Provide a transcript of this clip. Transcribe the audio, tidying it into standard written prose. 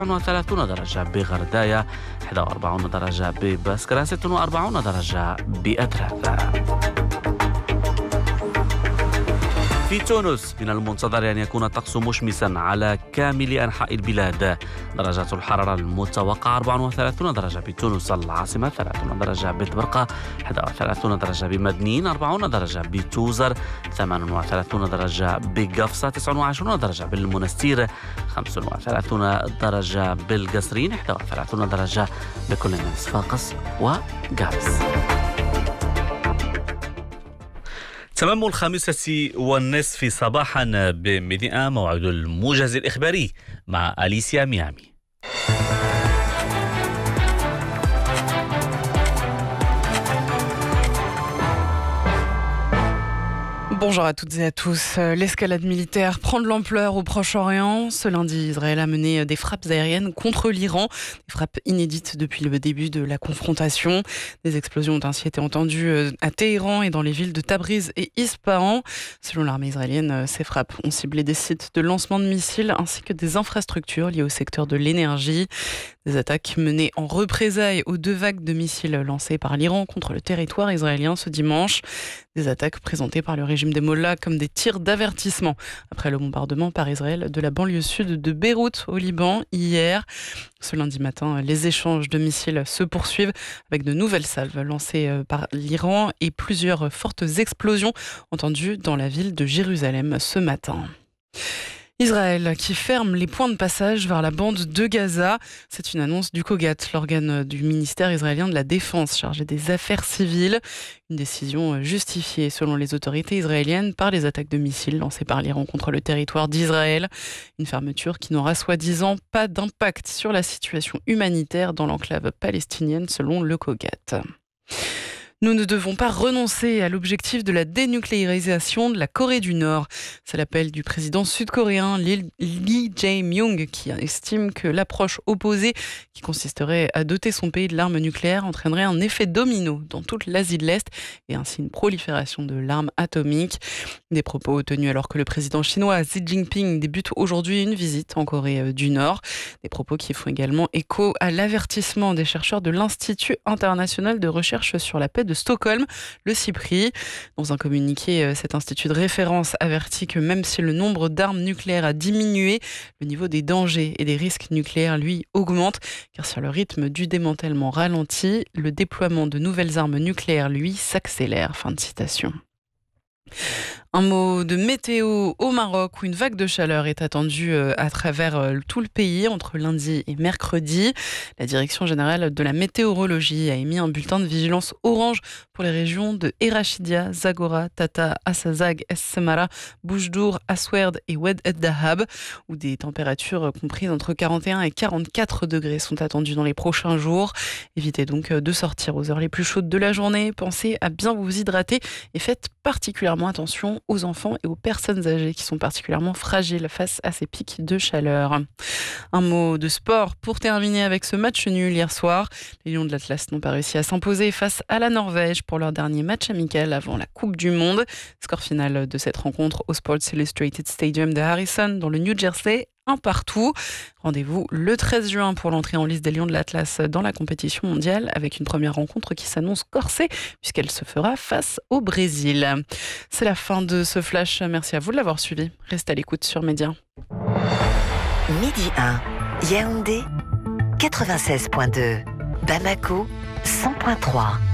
30 درجة بغرداية، 41 درجة ببسكرة، 46 درجة بأتراث. في تونس من المنتظر أن يكون الطقس مشمسا على كامل أنحاء البلاد. درجات الحرارة المتوقعة 34 درجة بتونس العاصمة، 30 درجة بطبرقة، 31 درجة بمدنين، 40 درجة بتوزر، 38 درجة بقفصة، 29 درجة بالمنستير، 35 درجة بالقصرين، 31 درجة بكل من صفاقس وقابس. تمام 5:30 صباحا بمدينة، موعد الموجز الإخباري مع أليسيا ميامي. Bonjour à toutes et à tous. L'escalade militaire prend de l'ampleur au Proche-Orient. Ce lundi, Israël a mené des frappes aériennes contre l'Iran, des frappes inédites depuis le début de la confrontation. Des explosions ont ainsi été entendues à Téhéran et dans les villes de Tabriz et Ispahan. Selon l'armée israélienne, ces frappes ont ciblé des sites de lancement de missiles ainsi que des infrastructures liées au secteur de l'énergie. Des attaques menées en représailles aux 2 vagues de missiles lancées par l'Iran contre le territoire israélien ce dimanche. Des attaques présentées par le régime des Mollahs comme des tirs d'avertissement après le bombardement par Israël de la banlieue sud de Beyrouth au Liban hier. Ce lundi matin, les échanges de missiles se poursuivent avec de nouvelles salves lancées par l'Iran et plusieurs fortes explosions entendues dans la ville de Jérusalem ce matin. Israël qui ferme les points de passage vers la bande de Gaza. C'est une annonce du COGAT, l'organe du ministère israélien de la Défense chargé des affaires civiles. Une décision justifiée selon les autorités israéliennes par les attaques de missiles lancées par l'Iran contre le territoire d'Israël. Une fermeture qui n'aura soi-disant pas d'impact sur la situation humanitaire dans l'enclave palestinienne selon le COGAT. Nous ne devons pas renoncer à l'objectif de la dénucléarisation de la Corée du Nord. C'est l'appel du président sud-coréen Lee Jae-myung qui estime que l'approche opposée, qui consisterait à doter son pays de l'arme nucléaire, entraînerait un effet domino dans toute l'Asie de l'Est et ainsi une prolifération de l'arme atomique. Des propos tenus alors que le président chinois Xi Jinping débute aujourd'hui une visite en Corée du Nord. Des propos qui font également écho à l'avertissement des chercheurs de l'Institut international de recherche sur la paix de Stockholm, le CIPRI. Dans un communiqué, cet institut de référence avertit que même si le nombre d'armes nucléaires a diminué, le niveau des dangers et des risques nucléaires, lui, augmente, car si le rythme du démantèlement ralentit, le déploiement de nouvelles armes nucléaires, lui, s'accélère. Fin de citation. Un mot de météo au Maroc où une vague de chaleur est attendue à travers tout le pays entre lundi et mercredi. La Direction générale de la météorologie a émis un bulletin de vigilance orange pour les régions de Erachidia, Zagora, Tata, Assazag, Es Semara, Boujdour, Aswerd et Oued El Dahab, où des températures comprises entre 41 et 44 degrés sont attendues dans les prochains jours. Évitez donc de sortir aux heures les plus chaudes de la journée. Pensez à bien vous hydrater et faites particulièrement attention aux enfants et aux personnes âgées qui sont particulièrement fragiles face à ces pics de chaleur. Un mot de sport pour terminer avec ce match nul hier soir. Les Lions de l'Atlas n'ont pas réussi à s'imposer face à la Norvège pour leur dernier match amical avant la Coupe du Monde. Score final de cette rencontre au Sports Illustrated Stadium de Harrison dans le New Jersey. 1-1. Rendez-vous le 13 juin pour l'entrée en liste des Lions de l'Atlas dans la compétition mondiale avec une première rencontre qui s'annonce corsée puisqu'elle se fera face au Brésil. C'est la fin de ce flash. Merci à vous de l'avoir suivi. Restez à l'écoute sur Média. Midi 1, Yaoundé 96.2, Bamako 100.3.